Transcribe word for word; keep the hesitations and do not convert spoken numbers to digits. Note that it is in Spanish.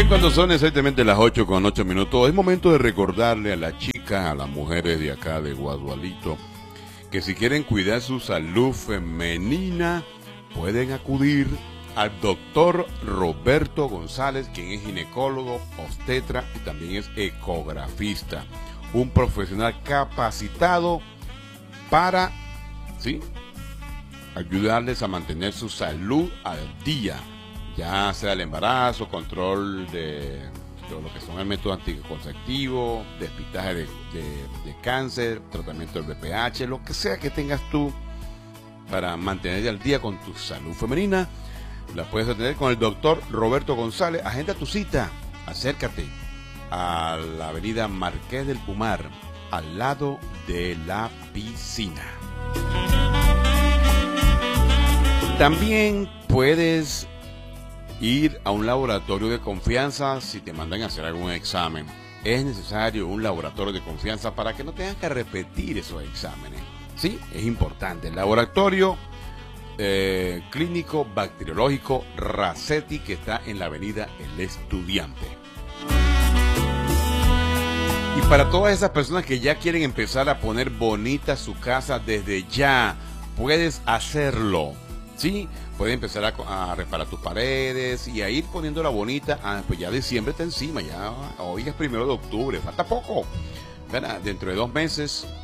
Bien, cuando son exactamente las ocho con ocho minutos, es momento de recordarle a las chicas, a las mujeres de acá de Guadualito, que si quieren cuidar su salud femenina, pueden acudir al doctor Roberto González, quien es ginecólogo, obstetra y también es ecografista. Un profesional capacitado para, ¿sí?, ayudarles a mantener su salud al día, ya sea el embarazo, control de, de lo que son el método anticonceptivo, despistaje de, de, de cáncer, tratamiento del B P H, lo que sea que tengas tú para mantener al día con tu salud femenina, la puedes atender con el doctor Roberto González. Agenda tu cita, acércate a la avenida Marqués del Pumar, al lado de la piscina. También puedes ir a un laboratorio de confianza si te mandan a hacer algún examen. Es necesario un laboratorio de confianza para que no tengas que repetir esos exámenes. Sí, es importante. El laboratorio eh, clínico bacteriológico Racetti, que está en la avenida El Estudiante. Y para todas esas personas que ya quieren empezar a poner bonita su casa desde ya, puedes hacerlo. Sí, puedes empezar a, a reparar tus paredes y a ir poniéndola bonita. Ah, pues ya diciembre está encima, ya hoy es primero de octubre, falta poco. ¿Verdad? Dentro de dos meses